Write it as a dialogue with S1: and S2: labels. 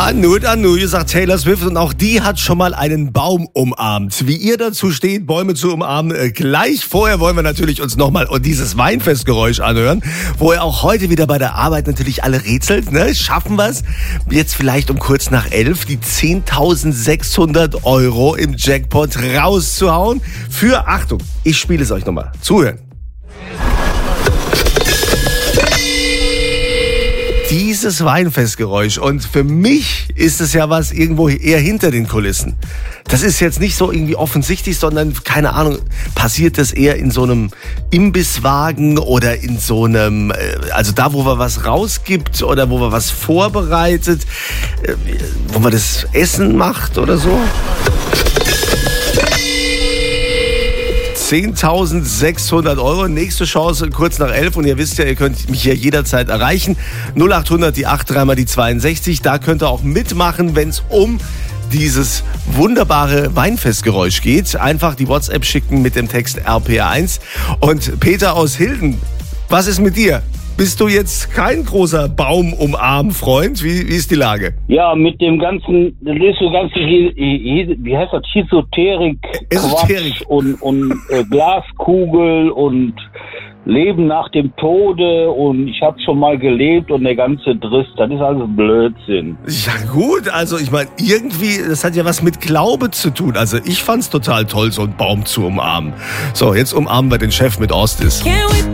S1: Anu, sagt Taylor Swift, und auch die hat schon mal einen Baum umarmt. Wie ihr dazu steht, Bäume zu umarmen, gleich vorher wollen wir natürlich uns nochmal dieses Weinfestgeräusch anhören, wo ihr auch heute wieder bei der Arbeit natürlich alle rätselt, ne? Schaffen wir es jetzt vielleicht um kurz nach 11 die 10.600 € im Jackpot rauszuhauen für, Achtung, ich spiele es euch nochmal, zuhören. Dieses Weinfestgeräusch, und für mich ist es ja was irgendwo eher hinter den Kulissen. Das ist jetzt nicht so irgendwie offensichtlich, sondern, keine Ahnung, passiert das eher in so einem Imbisswagen oder in so einem, also da, wo man was rausgibt oder wo man was vorbereitet, wo man das Essen macht oder so. 10.600 €, nächste Chance kurz nach 11 und ihr wisst ja, ihr könnt mich hier jederzeit erreichen. 0800 die 8 3 mal die 62, da könnt ihr auch mitmachen, wenn es um dieses wunderbare Weinfestgeräusch geht. Einfach die WhatsApp schicken mit dem Text RPR1. Und Peter aus Hilden, was ist mit dir? Bist du jetzt kein großer Baumumarm-Freund? Wie ist die Lage?
S2: Ja, mit dem ganzen, das ist so ganz, wie heißt das, Esoterik-Quatsch und Glaskugel und Leben nach dem Tode und ich habe schon mal gelebt und der ganze Driss, das ist alles Blödsinn.
S1: Ja gut, also ich meine, irgendwie, das hat ja was mit Glaube zu tun. Also ich fand's total toll, so einen Baum zu umarmen. So, jetzt umarmen wir den Chef mit Ostis.